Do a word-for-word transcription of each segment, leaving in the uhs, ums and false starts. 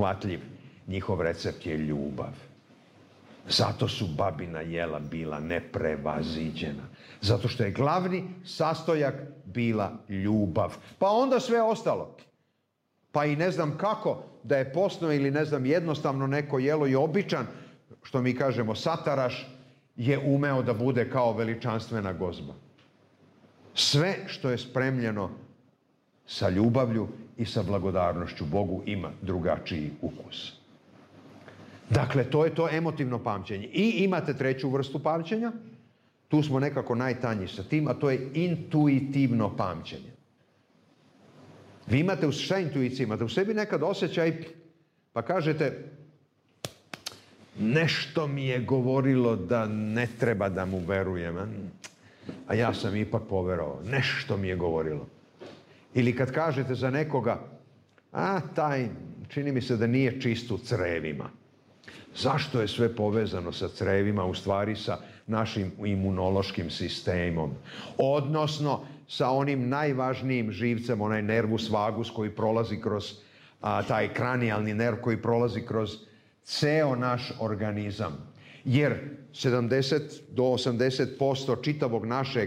uhvatljiv. Njihov recept je ljubav. Zato su babina jela bila neprevaziđena. Zato što je glavni sastojak bila ljubav. Pa onda sve ostalo. Pa i ne znam kako da je posno ili ne znam jednostavno neko jelo i običan, što mi kažemo sataraš, je umeo da bude kao veličanstvena gozba. Sve što je spremljeno sa ljubavlju i sa blagodarnošću Bogu ima drugačiji ukus. Dakle, to je to emotivno pamćenje. I imate treću vrstu pamćenja, tu smo nekako najtanji sa tim, a to je intuitivno pamćenje. Vi imate, šta intuicija? Imate u sebi nekad osjećaj, pa kažete, nešto mi je govorilo da ne treba da mu verujem, a ja sam ipak poverovao. Nešto mi je govorilo. Ili kad kažete za nekoga, a taj, čini mi se da nije čist u crevima. Zašto je sve povezano sa crevima, u stvari sa našim imunološkim sistemom? Odnosno, sa onim najvažnijim živcem, onaj nervus vagus koji prolazi kroz, a, taj kranijalni nerv koji prolazi kroz ceo naš organizam. Jer sedamdeset do osamdeset posto čitavog našeg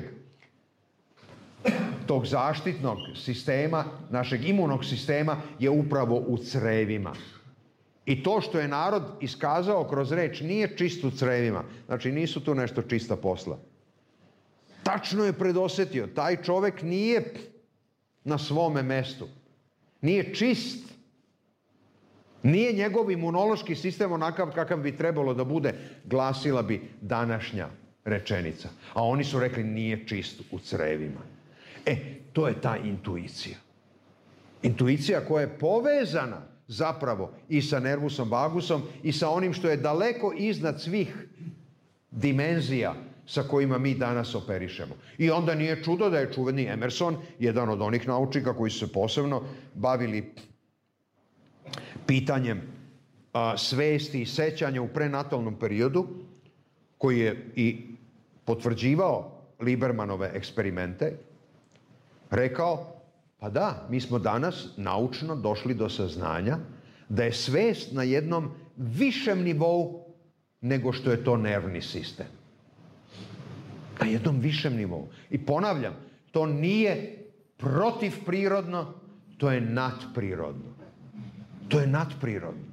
tog zaštitnog sistema, našeg imunog sistema je upravo u crevima. I to što je narod iskazao kroz reč nije čist u crevima, znači nisu tu nešto čista posla. Tačno je predosetio, taj čovek nije na svome mestu, nije čist, nije njegov imunološki sistem onakav kakav bi trebalo da bude, glasila bi današnja rečenica. A oni su rekli nije čist u crevima. E, to je ta intuicija. Intuicija koja je povezana zapravo i sa nervusom vagusom i sa onim što je daleko iznad svih dimenzija sa kojima mi danas operišemo. I onda nije čudo da je čuveni Emerson, jedan od onih naučnika koji su se posebno bavili pitanjem a, svesti i sećanja u prenatalnom periodu, koji je i potvrđivao Libermanove eksperimente, rekao, pa da, mi smo danas naučno došli do saznanja da je svest na jednom višem nivou nego što je to nervni sistem. Na jednom višem nivou. I ponavljam, to nije protivprirodno, to je nadprirodno. To je nadprirodno.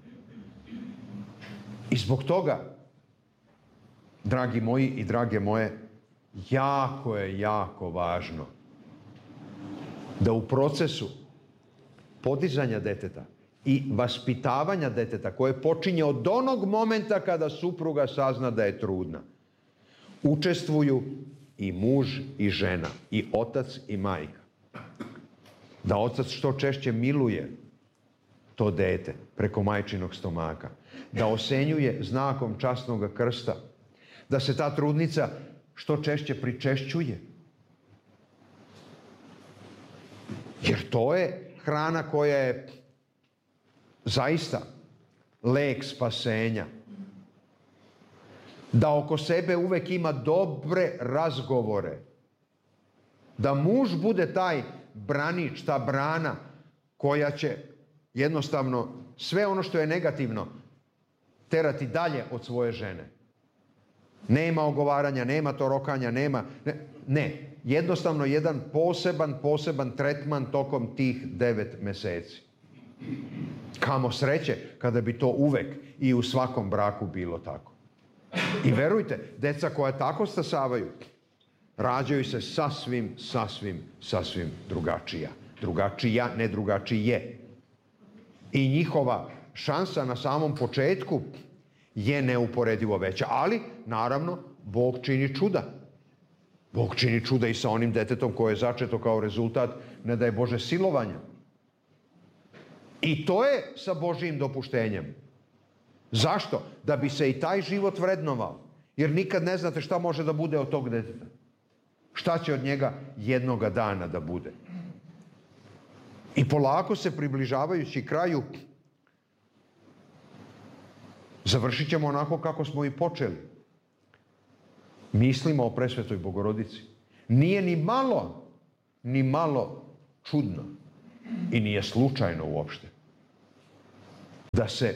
I zbog toga, dragi moji i drage moje, jako je, jako važno da u procesu podizanja deteta i vaspitavanja deteta, koje počinje od onog momenta kada supruga sazna da je trudna, učestvuju i muž i žena, i otac i majka. Da otac što češće miluje to dete preko majčinog stomaka, da osenjuje znakom časnog krsta, da se ta trudnica što češće pričešćuje. Jer to je hrana koja je zaista lek spasenja. Da oko sebe uvek ima dobre razgovore. Da muž bude taj branič, ta brana koja će jednostavno sve ono što je negativno terati dalje od svoje žene. Nema ogovaranja, nema torokanja, nema... Ne, ne. Jednostavno jedan poseban, poseban tretman tokom tih devet meseci. Kamo sreće kada bi to uvek i u svakom braku bilo tako. I verujte, deca koja tako stasavaju, rađaju se sasvim, sasvim, sasvim drugačija. Drugačija, ne drugačije. I njihova šansa na samom početku je neuporedivo veća. Ali, naravno, Bog čini čuda. Bog čini čuda i sa onim detetom koje je začeto kao rezultat, ne daj Bože, silovanja. I to je sa Božijim dopuštenjem. Zašto? Da bi se i taj život vrednovao. Jer nikad ne znate šta može da bude od tog deteta. Šta će od njega jednoga dana da bude. I polako se približavajući kraju, završit ćemo onako kako smo i počeli. Mislimo o Presvetoj Bogorodici. Nije ni malo, ni malo čudno. I nije slučajno uopšte. da se,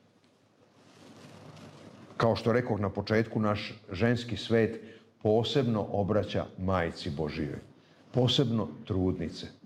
kao što rekoh na početku, naš ženski svet posebno obraća Majci Božijoj, posebno trudnice.